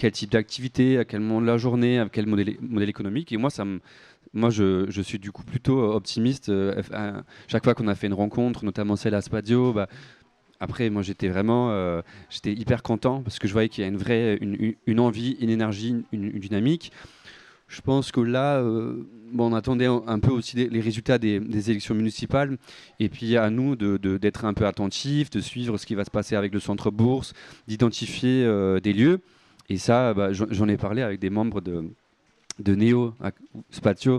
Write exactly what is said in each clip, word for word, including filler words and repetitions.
quel type d'activité, à quel moment de la journée, à quel modèle, modèle économique. Et moi, ça me, moi je, je suis du coup plutôt optimiste. Euh, à chaque fois qu'on a fait une rencontre, notamment celle à Spadio, bah, après, moi, j'étais vraiment, euh, j'étais hyper content parce que je voyais qu'il y a une vraie, une, une envie, une énergie, une, une dynamique. Je pense que là, euh, bon, on attendait un peu aussi les, les résultats des, des élections municipales, et puis à nous de, de, d'être un peu attentifs, de suivre ce qui va se passer avec le centre bourse, d'identifier euh, des lieux. Et ça, bah, j'en, j'en ai parlé avec des membres de, de Néo Spatio.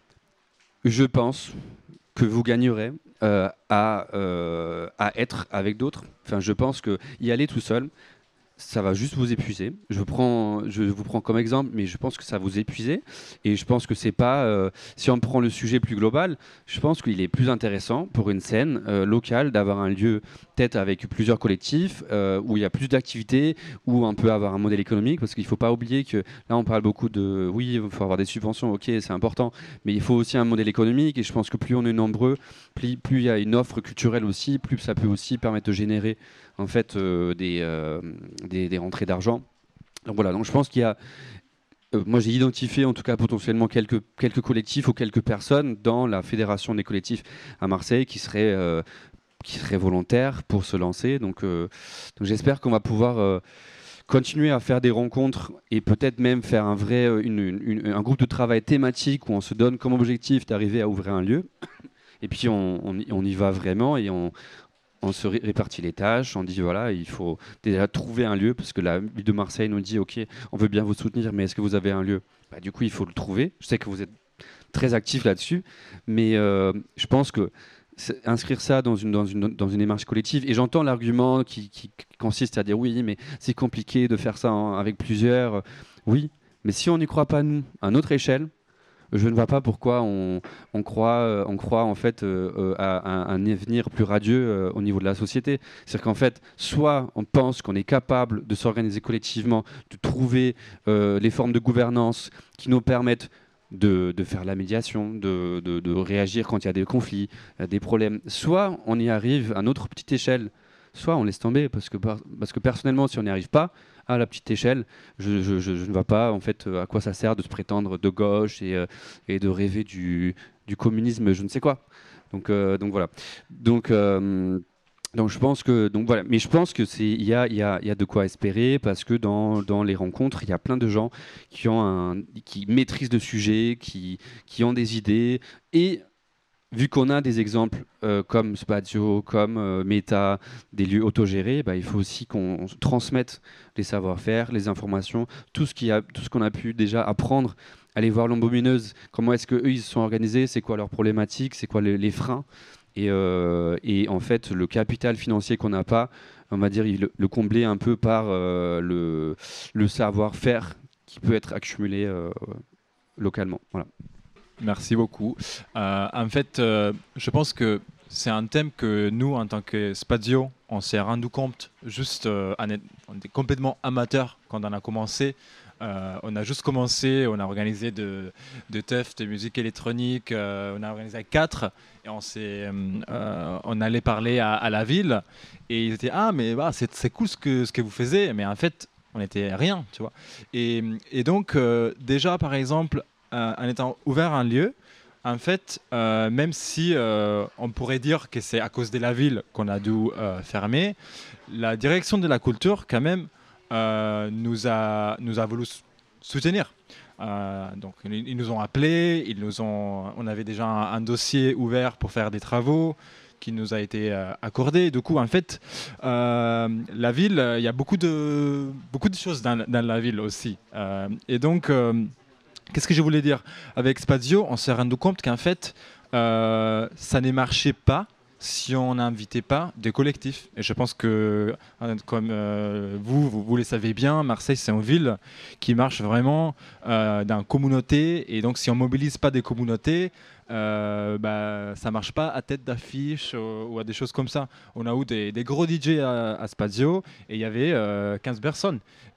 Je pense que vous gagnerez euh, à, euh, à être avec d'autres. Enfin, je pense que y aller tout seul, ça va juste vous épuiser. Je, prends, je vous prends comme exemple, mais je pense que ça va vous épuiser. Et je pense que c'est pas. Euh, si on prend le sujet plus global, je pense qu'il est plus intéressant pour une scène euh, locale d'avoir un lieu, peut-être avec plusieurs collectifs, euh, où il y a plus d'activités, où on peut avoir un modèle économique. Parce qu'il ne faut pas oublier que là, on parle beaucoup de. Oui, il faut avoir des subventions, ok, c'est important. Mais il faut aussi un modèle économique. Et je pense que plus on est nombreux, plus, plus il y a une offre culturelle aussi, plus ça peut aussi permettre de générer en fait euh, des, euh, des, des rentrées d'argent. Donc voilà, donc je pense qu'il y a, euh, moi j'ai identifié en tout cas potentiellement quelques, quelques collectifs ou quelques personnes dans la fédération des collectifs à Marseille qui seraient, euh, qui seraient volontaires pour se lancer. Donc, euh, donc j'espère qu'on va pouvoir euh, continuer à faire des rencontres et peut-être même faire un vrai, une, une, un groupe de travail thématique où on se donne comme objectif d'arriver à ouvrir un lieu. Et puis on, on, on y va vraiment et on, on se répartit les tâches, on dit voilà, il faut déjà trouver un lieu, parce que la ville de Marseille nous dit ok, on veut bien vous soutenir, mais est-ce que vous avez un lieu? Bah, du coup, il faut le trouver. Je sais que vous êtes très actif là-dessus, mais euh, je pense que inscrire ça dans une, dans une, dans une démarche collective, et j'entends l'argument qui, qui consiste à dire oui, mais c'est compliqué de faire ça en, avec plusieurs. Oui, mais si on n'y croit pas, nous, à notre échelle, je ne vois pas pourquoi on, on croit, euh, on croit en fait euh, euh, à, un, un avenir plus radieux euh, au niveau de la société. C'est-à-dire qu'en fait, soit on pense qu'on est capable de s'organiser collectivement, de trouver euh, les formes de gouvernance qui nous permettent de, de faire la médiation, de, de, de réagir quand il y a des conflits, euh, des problèmes. Soit on y arrive à notre petite échelle, soit on laisse tomber, parce que, parce que personnellement, si on n'y arrive pas, à la petite échelle, je, je, je, je ne vois pas en fait à quoi ça sert de se prétendre de gauche et, euh, et de rêver du, du communisme, je ne sais quoi. Donc, euh, donc voilà. Donc, euh, donc je pense que donc voilà. Mais je pense que c'est il y a, y, a, y a de quoi espérer, parce que dans, dans les rencontres, il y a plein de gens qui ont un, qui maîtrisent le sujet, qui, qui ont des idées. Et vu qu'on a des exemples euh, comme Spadio, comme euh, Meta, des lieux autogérés, bah, il faut aussi qu'on transmette les savoir-faire, les informations, tout ce qui a, tout ce qu'on a pu déjà apprendre. Aller voir l'Embomineuse, comment est-ce qu'eux ils se sont organisés, c'est quoi leurs problématiques, c'est quoi les, les freins. Et, euh, et en fait, le capital financier qu'on n'a pas, on va dire, il, le combler un peu par euh, le, le savoir-faire qui peut être accumulé euh, localement. Voilà. Merci beaucoup. Euh, en fait, euh, je pense que c'est un thème que nous, en tant que Spadio, on s'est rendu compte juste, euh, on, est, on était complètement amateurs quand on a commencé. Euh, on a juste commencé, on a organisé de, de teufs, de musique électronique, euh, on a organisé quatre et on, s'est, euh, on allait parler à, à la ville et ils étaient ah mais bah, c'est, c'est cool ce que, ce que vous faisiez, mais en fait on n'était rien, tu vois. Et, et donc euh, déjà par exemple, Euh, en étant ouvert un lieu, en fait, euh, même si euh, on pourrait dire que c'est à cause de la ville qu'on a dû euh, fermer, la direction de la culture, quand même, euh, nous, a, nous a voulu soutenir. Euh, donc, ils, ils nous ont appelés, ils nous ont, on avait déjà un, un dossier ouvert pour faire des travaux qui nous a été euh, accordé. Du coup, en fait, euh, la ville, il y a beaucoup de, beaucoup de choses dans, dans la ville aussi. Euh, et donc... Euh, Qu'est-ce que je voulais dire? Avec Spadio, on s'est rendu compte qu'en fait, euh, ça ne marchait pas si on n'invitait pas des collectifs. Et je pense que, comme euh, vous, vous, vous le savez bien, Marseille, c'est une ville qui marche vraiment euh, dans une communauté. Et donc, si on ne mobilise pas des communautés, euh, bah, ça ne marche pas à tête d'affiche ou, ou à des choses comme ça. On a eu des, des gros D J à, à Spadio et il y avait euh, quinze personnes.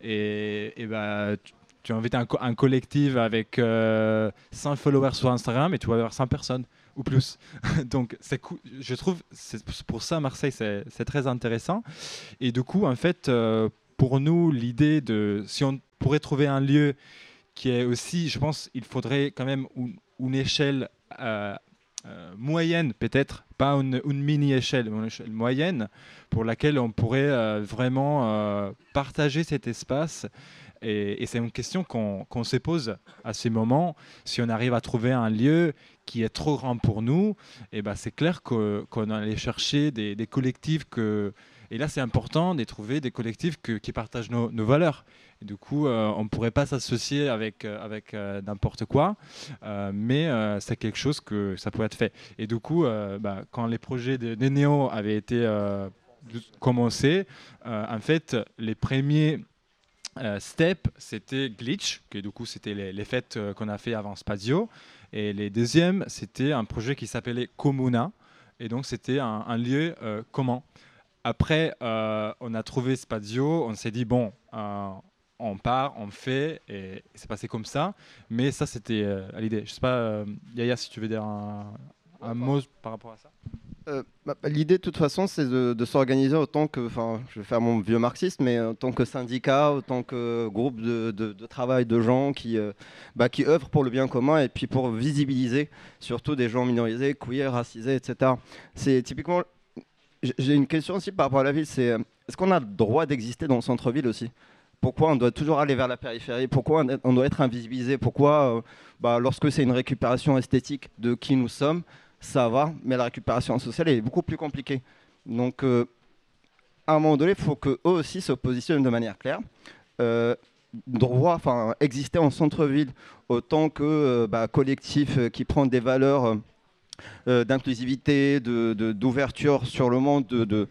Et, et bah, tu invites un, co- un collectif avec euh, cent followers sur Instagram et tu vas avoir cent personnes ou plus. Donc, c'est cool. Je trouve, c'est pour ça, Marseille, c'est, c'est très intéressant. Et du coup, en fait, euh, pour nous, l'idée de, si on pourrait trouver un lieu qui est aussi, je pense, il faudrait quand même une, une échelle euh, euh, moyenne, peut-être, pas une, une mini-échelle, mais une échelle moyenne, pour laquelle on pourrait euh, vraiment euh, partager cet espace. Et, et c'est une question qu'on qu'on se pose à ces moments. Si on arrive à trouver un lieu qui est trop grand pour nous, eh ben c'est clair que, qu'on allait chercher des, des collectifs que... Et là, c'est important de trouver des collectifs que, qui partagent nos, nos valeurs. Et du coup, euh, on ne pourrait pas s'associer avec, euh, avec euh, n'importe quoi, euh, mais euh, c'est quelque chose que ça pourrait être fait. Et du coup, euh, bah, quand les projets de, de Néo avaient été euh, commencés, euh, en fait, les premiers euh, steps, c'était Glitch, que du coup, c'était les, les fêtes euh, qu'on a fait avant Spadio. Et les deuxièmes, c'était un projet qui s'appelait Comuna. Et donc, c'était un, un lieu euh, commun. Après, euh, on a trouvé Spadio, on s'est dit, bon, euh, on part, on fait, et, et c'est passé comme ça. Mais ça, c'était euh, l'idée. Je ne sais pas, euh, Yaya, si tu veux dire un, un mot par rapport à ça. Euh, bah, L'idée, de toute façon, c'est de, de s'organiser autant que, enfin, je vais faire mon vieux marxiste, mais autant que syndicat, autant que groupe de, de, de travail de gens qui, euh, bah, qui œuvrent pour le bien commun et puis pour visibiliser surtout des gens minorisés, queer, racisés, et cetera. C'est typiquement. J'ai une question aussi par rapport à la ville, c'est est-ce qu'on a le droit d'exister dans le centre-ville aussi? Pourquoi on doit toujours aller vers la périphérie? Pourquoi on doit être invisibilisé? Pourquoi, euh, bah, lorsque c'est une récupération esthétique de qui nous sommes, ça va, mais la récupération sociale est beaucoup plus compliquée. Donc, euh, à un moment donné, il faut qu'eux aussi se positionnent de manière claire. Euh, droit, enfin, exister en centre-ville autant que euh, bah, collectif euh, qui prend des valeurs euh, euh, d'inclusivité, de, de, d'ouverture sur le monde, de, de,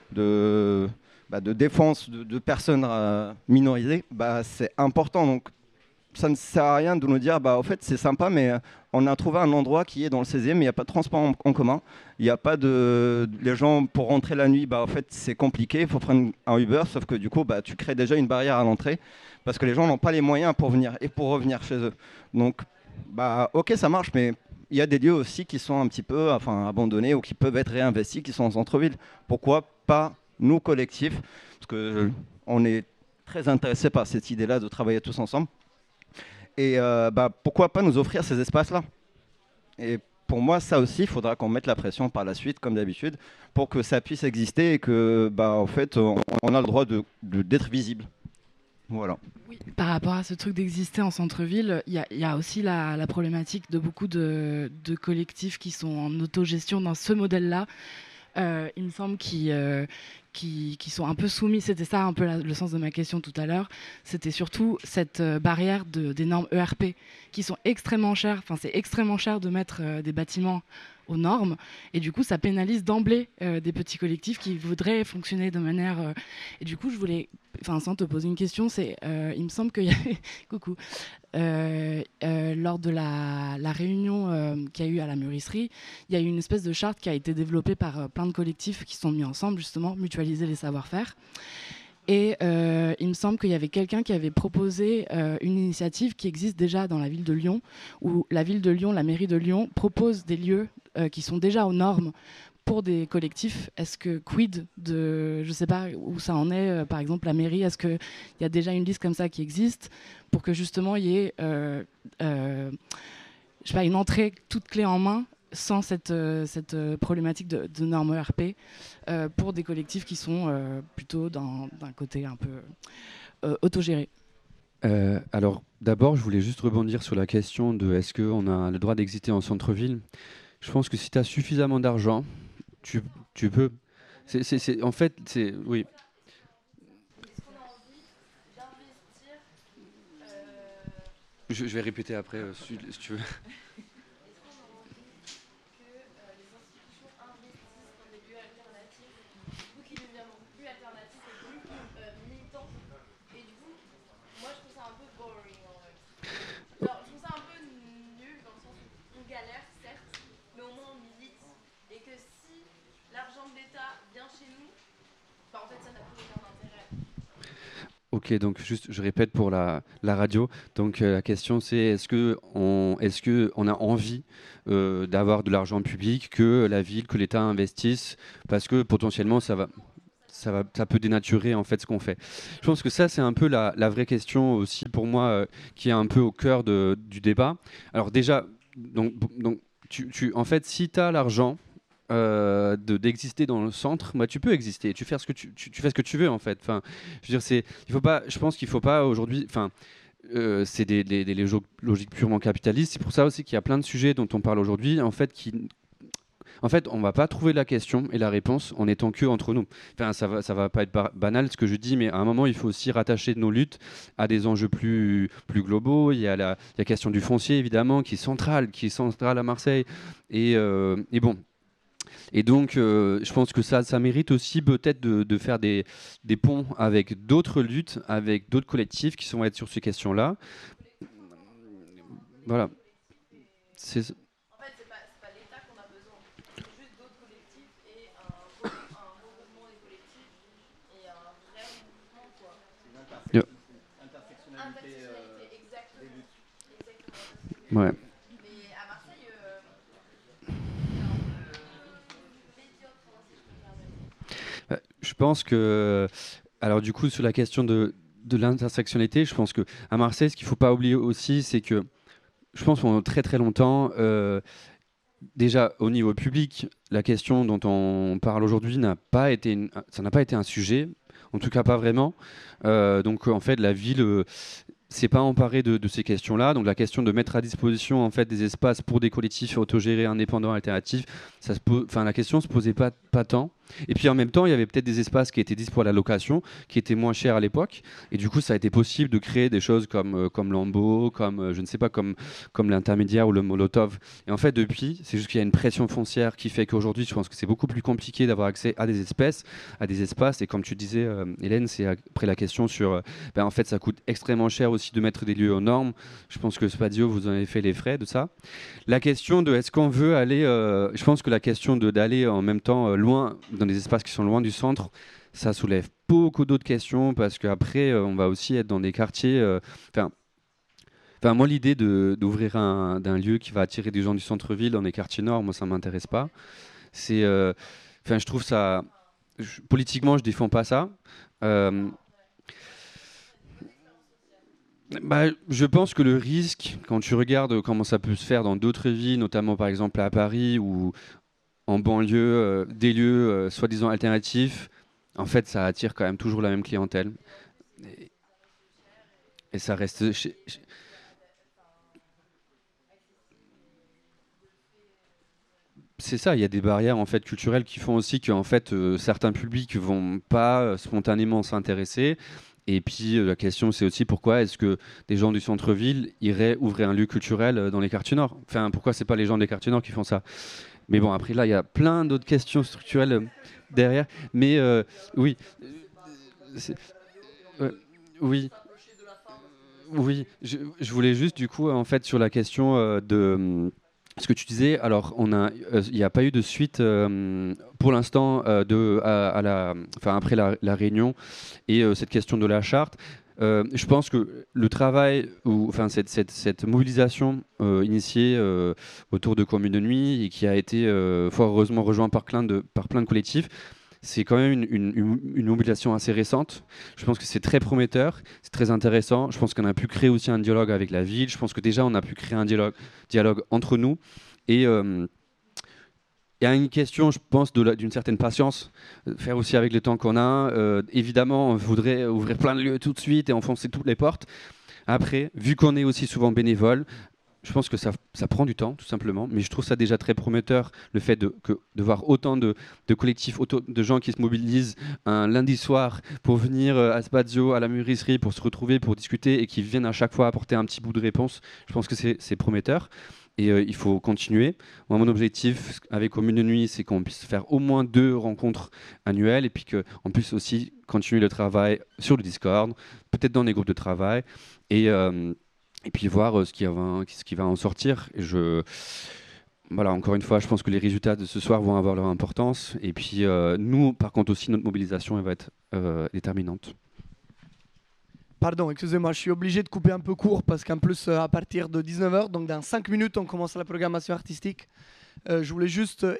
de, bah, de défense de, de personnes euh, minorisées, bah, c'est important. Donc, ça ne sert à rien de nous dire, bah, au fait, c'est sympa, mais on a trouvé un endroit qui est dans le seizième, mais il n'y a pas de transport en, en commun. Il n'y a pas de... Les gens, pour rentrer la nuit, bah, en fait, c'est compliqué. Il faut prendre un Uber, sauf que du coup, bah, tu crées déjà une barrière à l'entrée parce que les gens n'ont pas les moyens pour venir et pour revenir chez eux. Donc, bah, ok, ça marche, mais il y a des lieux aussi qui sont un petit peu enfin, abandonnés ou qui peuvent être réinvestis, qui sont en centre-ville. Pourquoi pas nous, collectifs? Parce qu'on est très intéressés par cette idée-là de travailler tous ensemble. Et euh, bah, pourquoi pas nous offrir ces espaces-là? Et pour moi, ça aussi, il faudra qu'on mette la pression par la suite, comme d'habitude, pour que ça puisse exister et que, bah, en fait, on, on a le droit de, de, d'être visible. Voilà. Oui, par rapport à ce truc d'exister en centre-ville, il y, y a aussi la, la problématique de beaucoup de, de collectifs qui sont en autogestion dans ce modèle-là. Euh, il me semble qu'ils euh, qui, qui sont un peu soumis, c'était ça un peu la, le sens de ma question tout à l'heure, c'était surtout cette euh, barrière de, des normes E R P qui sont extrêmement chères, enfin c'est extrêmement cher de mettre euh, des bâtiments aux normes et du coup ça pénalise d'emblée euh, des petits collectifs qui voudraient fonctionner de manière... Euh, et du coup je voulais, enfin sans te poser une question, c'est, euh, il me semble qu'il y avait... Coucou. Euh, euh, lors de la, la réunion euh, qu'il y a eu à la mûrisserie, il y a eu une espèce de charte qui a été développée par euh, plein de collectifs qui se sont mis ensemble, justement, mutualiser les savoir-faire. Et euh, il me semble qu'il y avait quelqu'un qui avait proposé euh, une initiative qui existe déjà dans la ville de Lyon, où la ville de Lyon, la mairie de Lyon, propose des lieux euh, qui sont déjà aux normes pour des collectifs. Est-ce que quid de, je ne sais pas où ça en est, euh, par exemple la mairie, est-ce qu'il y a déjà une liste comme ça qui existe pour que justement il y ait euh, euh, je sais pas, une entrée toute clé en main sans cette, euh, cette euh, problématique de, de normes E R P euh, pour des collectifs qui sont euh, plutôt dans, d'un côté un peu euh, autogéré. Euh, alors d'abord, je voulais juste rebondir sur la question de est-ce qu'on a le droit d'exister en centre-ville. Je pense que si tu as suffisamment d'argent, tu, tu peux. C'est, c'est, c'est, en fait, c'est... Oui. Est-ce qu'on a envie d'investir euh... je, je vais répéter après, euh, si, si tu veux. Ok, donc juste, je répète pour la, la radio. Donc euh, la question c'est est-ce que on, est-ce que on a envie euh, d'avoir de l'argent public, que la ville, que l'État investisse, parce que potentiellement ça va, ça, va, ça peut dénaturer en fait ce qu'on fait. Je pense que ça, c'est un peu la, la vraie question aussi pour moi, euh, qui est un peu au cœur de, du débat. Alors déjà, donc, donc, tu, tu, en fait, si tu as l'argent euh, de, d'exister dans le centre, bah, tu peux exister. Tu fais ce que tu, tu, tu fais ce que tu veux en fait. Enfin, je veux dire, c'est, il faut pas, je pense qu'il faut pas aujourd'hui. Enfin, euh, c'est des, des, des logiques purement capitalistes. C'est pour ça aussi qu'il y a plein de sujets dont on parle aujourd'hui, en fait, qui En fait, on va pas trouver la question et la réponse en étant que entre nous. Enfin, ça va, ça va pas être banal ce que je dis, mais à un moment, il faut aussi rattacher nos luttes à des enjeux plus, plus globaux. Il y a la, la question du foncier, évidemment, qui est centrale, qui est centrale à Marseille. Et, euh, et bon. Et donc, euh, je pense que ça, ça mérite aussi peut-être de, de faire des, des ponts avec d'autres luttes, avec d'autres collectifs qui sont être sur ces questions-là. Voilà. C'est Ouais. Je pense que, alors du coup, sur la question de, de l'intersectionnalité, je pense que à Marseille, ce qu'il ne faut pas oublier aussi, c'est que je pense pendant très très longtemps, euh, déjà au niveau public, la question dont on parle aujourd'hui n'a pas été, une, ça n'a pas été un sujet, en tout cas pas vraiment. Euh, donc en fait, la ville euh, s'est pas emparée de, de ces questions-là. Donc la question de mettre à disposition en fait des espaces pour des collectifs autogérés, indépendants, alternatifs, ça se pose, enfin la question se posait pas pas tant. Et puis en même temps, il y avait peut-être des espaces qui étaient dispo à la location, qui étaient moins chers à l'époque. Et du coup, ça a été possible de créer des choses comme, euh, comme Lambeau, comme, euh, je ne sais pas, comme, comme l'intermédiaire ou le Molotov. Et en fait, depuis, c'est juste qu'il y a une pression foncière qui fait qu'aujourd'hui, je pense que c'est beaucoup plus compliqué d'avoir accès à des espèces, à des espaces. Et comme tu disais, euh, Hélène, c'est après la question sur, euh, ben, en fait, ça coûte extrêmement cher aussi de mettre des lieux aux normes. Je pense que Spadio, vous en avez fait les frais de ça. La question de est-ce qu'on veut aller, euh, je pense que la question de, d'aller en même temps euh, loin, dans des espaces qui sont loin du centre, ça soulève beaucoup d'autres questions parce qu'après, euh, on va aussi être dans des quartiers. Enfin, euh, moi, l'idée de, d'ouvrir un, d'un lieu qui va attirer des gens du centre-ville dans les quartiers nord, moi, ça ne m'intéresse pas. C'est, euh, enfin, je trouve ça. Je, politiquement, je ne défends pas ça. Euh, Bah, je pense que le risque, quand tu regardes comment ça peut se faire dans d'autres villes, notamment par exemple à Paris ou en banlieue, euh, des lieux euh, soi-disant alternatifs, en fait, ça attire quand même toujours la même clientèle. Et, et ça reste... Chez, chez... C'est ça, il y a des barrières en fait culturelles qui font aussi que en fait euh, certains publics vont pas euh, spontanément s'intéresser. Et puis euh, la question c'est aussi pourquoi est-ce que des gens du centre-ville iraient ouvrir un lieu culturel euh, dans les quartiers nord. Enfin, pourquoi c'est pas les gens des quartiers nord qui font ça? Mais bon, après là, il y a plein d'autres questions structurelles euh, derrière. Mais euh, oui, euh, oui, oui. Je, je, voulais juste du coup en fait sur la question euh, de ce que tu disais, alors on a, il euh, n'y a pas eu de suite euh, pour l'instant euh, de à, à la, enfin après la, la réunion et euh, cette question de la charte. Euh, je pense que le travail, ou enfin cette, cette, cette mobilisation euh, initiée euh, autour de Communes de Nuit et qui a été euh, fort heureusement rejointe par plein de par plein de collectifs. C'est quand même une, une, une mobilisation assez récente. Je pense que c'est très prometteur, c'est très intéressant. Je pense qu'on a pu créer aussi un dialogue avec la ville. Je pense que déjà, on a pu créer un dialogue, dialogue entre nous. Et euh, il y a une question, je pense, d'une certaine patience, faire aussi avec le temps qu'on a. Euh, évidemment, on voudrait ouvrir plein de lieux tout de suite et enfoncer toutes les portes. Après, vu qu'on est aussi souvent bénévole, je pense que ça, ça prend du temps, tout simplement, mais je trouve ça déjà très prometteur, le fait de, que, de voir autant de, de collectifs, auto, de gens qui se mobilisent un lundi soir pour venir à Spazio, à la mûrisserie, pour se retrouver, pour discuter, et qui viennent à chaque fois apporter un petit bout de réponse. Je pense que c'est prometteur, et euh, il faut continuer. Moi, mon objectif avec Communes de Nuit, c'est qu'on puisse faire au moins deux rencontres annuelles, et puis qu'on puisse aussi continuer le travail sur le Discord, peut-être dans des groupes de travail, et... Euh, Et puis voir euh, ce, qui va, ce qui va en sortir. Et je, voilà, encore une fois, je pense que les résultats de ce soir vont avoir leur importance. Et puis euh, nous, par contre aussi, notre mobilisation elle va être euh, déterminante. Pardon, excusez-moi, je suis obligé de couper un peu court parce qu'en plus, à partir de dix-neuf heures, donc dans cinq minutes, on commence la programmation artistique. Euh, je voulais juste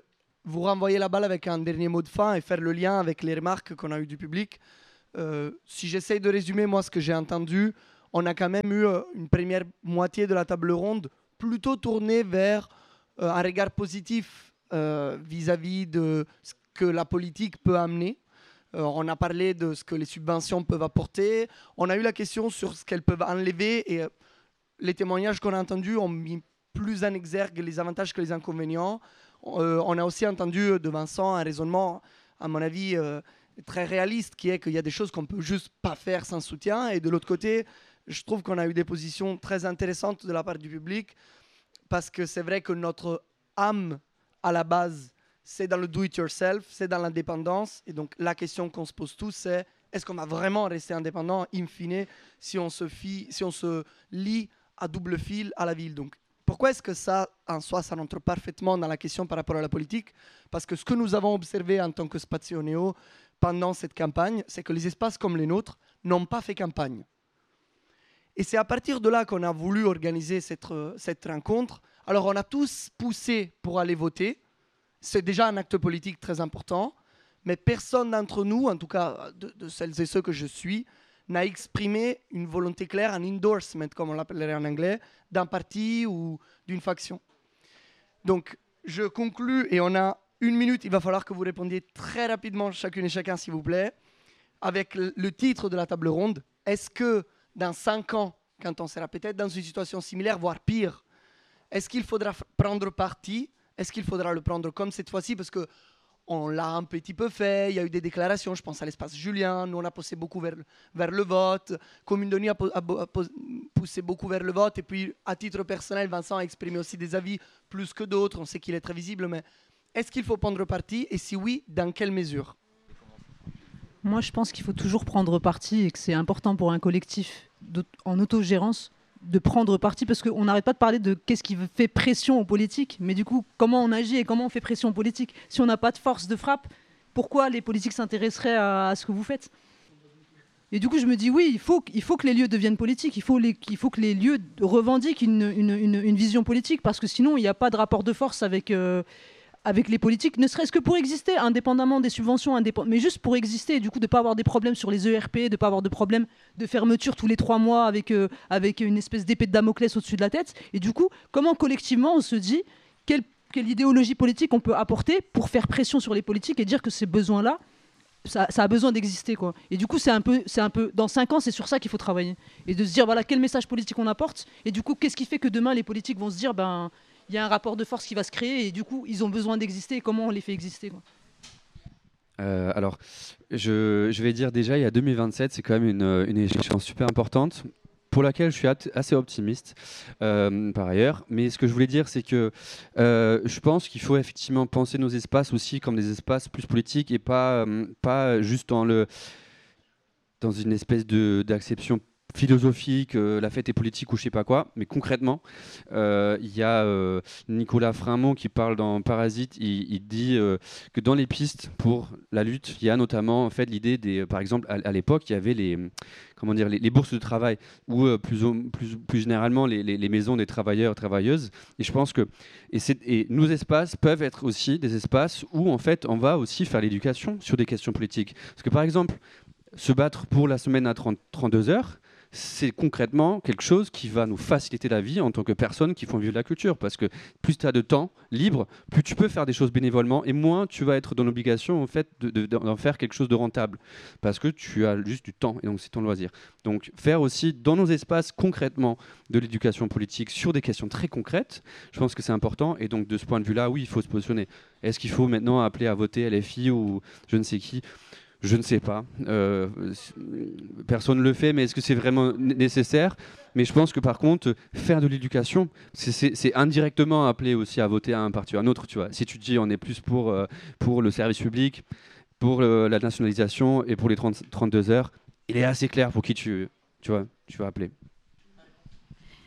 vous renvoyer la balle avec un dernier mot de fin et faire le lien avec les remarques qu'on a eues du public. Euh, si j'essaye de résumer, moi, ce que j'ai entendu, on a quand même eu euh, une première moitié de la table ronde plutôt tournée vers euh, un regard positif euh, vis-à-vis de ce que la politique peut amener. Euh, on a parlé de ce que les subventions peuvent apporter. On a eu la question sur ce qu'elles peuvent enlever et euh, les témoignages qu'on a entendus ont mis plus en exergue les avantages que les inconvénients. Euh, on a aussi entendu de Vincent un raisonnement, à mon avis, euh, très réaliste, qui est qu'il y a des choses qu'on ne peut juste pas faire sans soutien. Et de l'autre côté, je trouve qu'on a eu des positions très intéressantes de la part du public, parce que c'est vrai que notre âme, à la base, c'est dans le do-it-yourself, c'est dans l'indépendance. Et donc la question qu'on se pose tous, c'est est-ce qu'on va vraiment rester indépendant, in fine, si on se, fie, si on se lie à double fil à la ville. Donc, pourquoi est-ce que ça, en soi, ça rentre parfaitement dans la question par rapport à la politique? Parce que ce que nous avons observé en tant que Spazio Neo pendant cette campagne, c'est que les espaces comme les nôtres n'ont pas fait campagne. Et c'est à partir de là qu'on a voulu organiser cette, cette rencontre. Alors, on a tous poussé pour aller voter. C'est déjà un acte politique très important. Mais personne d'entre nous, en tout cas de, de celles et ceux que je suis, n'a exprimé une volonté claire, un endorsement, comme on l'appellerait en anglais, d'un parti ou d'une faction. Donc, je conclus et on a une minute. Il va falloir que vous répondiez très rapidement, chacune et chacun, s'il vous plaît, avec le titre de la table ronde. Est-ce que dans cinq ans, quand on sera peut-être dans une situation similaire, voire pire, est-ce qu'il faudra prendre parti? Est-ce qu'il faudra le prendre comme cette fois-ci? Parce que on l'a un petit peu fait, il y a eu des déclarations, je pense à l'espace Julien, nous on a poussé beaucoup vers, vers le vote, Commune de Nuit a, po- a, a poussé beaucoup vers le vote, et puis à titre personnel, Vincent a exprimé aussi des avis plus que d'autres, on sait qu'il est très visible, mais est-ce qu'il faut prendre parti, et si oui, dans quelle mesure? Moi je pense qu'il faut toujours prendre parti et que c'est important pour un collectif en autogérance de prendre parti, parce qu'on n'arrête pas de parler de qu'est-ce qui fait pression aux politiques, mais du coup, comment on agit et comment on fait pression aux politiques? Si on n'a pas de force de frappe, pourquoi les politiques s'intéresseraient à, à ce que vous faites? Et du coup, je me dis, oui, il faut, il faut que les lieux deviennent politiques, il faut, les, il faut que les lieux revendiquent une, une, une, une vision politique, parce que sinon, il n'y a pas de rapport de force avec... Euh, avec les politiques, ne serait-ce que pour exister, indépendamment des subventions, indép- mais juste pour exister, et du coup de ne pas avoir des problèmes sur les E R P, de ne pas avoir de problèmes de fermeture tous les trois mois avec, euh, avec une espèce d'épée de Damoclès au-dessus de la tête. Et du coup, comment collectivement on se dit quelle, quelle idéologie politique on peut apporter pour faire pression sur les politiques et dire que ces besoins-là, ça, ça a besoin d'exister, quoi. Et du coup, c'est un peu, c'est un peu, dans cinq ans, c'est sur ça qu'il faut travailler. Et de se dire, voilà, quel message politique on apporte, et du coup, qu'est-ce qui fait que demain, les politiques vont se dire, ben... il y a un rapport de force qui va se créer et du coup, ils ont besoin d'exister. Et comment on les fait exister, quoi. Euh, alors, je, je vais dire déjà, il y a deux mille vingt-sept, c'est quand même une, une échéance super importante pour laquelle je suis assez optimiste euh, par ailleurs. Mais ce que je voulais dire, c'est que euh, je pense qu'il faut effectivement penser nos espaces aussi comme des espaces plus politiques et pas, euh, pas juste dans, le, dans une espèce de, d'acception philosophique, euh, la fête est politique ou je sais pas quoi, mais concrètement, il euh, y a euh, Nicolas Frimont qui parle dans Parasite, il, il dit euh, que dans les pistes pour la lutte, il y a notamment en fait l'idée des, par exemple, à, à l'époque, il y avait les, comment dire, les, les bourses de travail ou euh, plus, plus, plus généralement les, les, les maisons des travailleurs et travailleuses. Et je pense que et, c'est, et nos espaces peuvent être aussi des espaces où en fait on va aussi faire l'éducation sur des questions politiques. Parce que par exemple, se battre pour la semaine à trente, trente-deux heures, c'est concrètement quelque chose qui va nous faciliter la vie en tant que personnes qui font vivre la culture. Parce que plus tu as de temps libre, plus tu peux faire des choses bénévolement et moins tu vas être dans l'obligation en fait, de, de, d'en faire quelque chose de rentable. Parce que tu as juste du temps et donc c'est ton loisir. Donc faire aussi dans nos espaces concrètement de l'éducation politique sur des questions très concrètes, je pense que c'est important. Et donc de ce point de vue-là, oui, il faut se positionner. Est-ce qu'il faut maintenant appeler à voter L F I ou je ne sais qui ? Je ne sais pas. Euh, personne ne le fait, mais est-ce que c'est vraiment nécessaire? Mais je pense que par contre, faire de l'éducation, c'est, c'est, c'est indirectement appeler aussi à voter à un parti ou à un autre. Tu vois. Si tu dis on est plus pour, euh, pour le service public, pour le, la nationalisation et pour les trente, trente-deux heures, il est assez clair pour qui tu, tu, vois, tu vas appeler.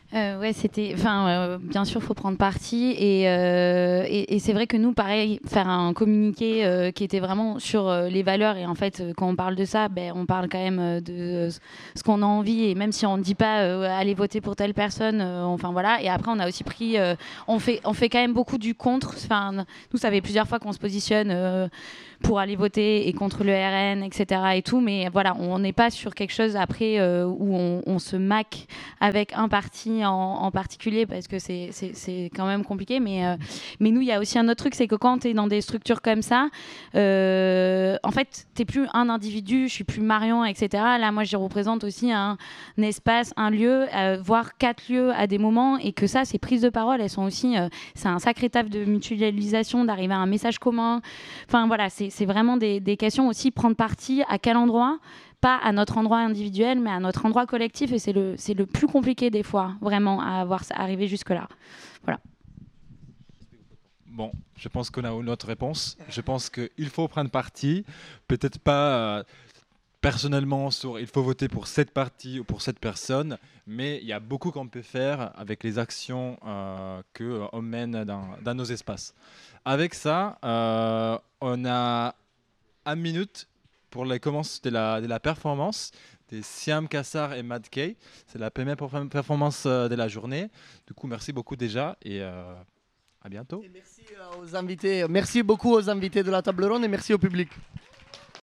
Euh, ouais, c'était. Enfin, euh, bien sûr, faut prendre parti et, euh, et, et c'est vrai que nous, pareil, faire un communiqué euh, qui était vraiment sur euh, les valeurs et en fait, euh, quand on parle de ça, ben, on parle quand même euh, de euh, ce qu'on a envie et même si on ne dit pas euh, allez voter pour telle personne, euh, enfin voilà. Et après, on a aussi pris, euh, on fait, on fait quand même beaucoup du contre. Enfin, nous, ça fait plusieurs fois qu'on se positionne. Euh, pour aller voter et contre le R N, et cetera et tout, mais voilà, on n'est pas sur quelque chose après euh, où on, on se maque avec un parti en, en particulier parce que c'est, c'est, c'est quand même compliqué, mais, euh, mais nous, il y a aussi un autre truc, c'est que quand tu es dans des structures comme ça, euh, en fait, tu n'es plus un individu, je suis plus Marion, et cetera. Là, moi, je représente aussi un, un espace, un lieu, euh, voire quatre lieux à des moments, et que ça, ces prises de parole, elles sont aussi, euh, c'est un sacré taf de mutualisation, d'arriver à un message commun. Enfin, voilà, c'est c'est vraiment des, des questions aussi, prendre parti à quel endroit, pas à notre endroit individuel, mais à notre endroit collectif, et c'est le, c'est le plus compliqué des fois, vraiment, à avoir arrivé jusque-là. Voilà. Bon, je pense qu'on a une autre réponse. Je pense qu'il faut prendre parti, peut-être pas euh, personnellement sur il faut voter pour cette partie ou pour cette personne, mais il y a beaucoup qu'on peut faire avec les actions euh, qu'on mène dans, dans nos espaces. Avec ça, euh, on a une minute pour les commences de la, de la performance de Siam Kassar et Mad Kay. C'est la première performance de la journée. Du coup, merci beaucoup déjà et euh, à bientôt. Et merci, euh, aux invités. Merci beaucoup aux invités de la table ronde et merci au public.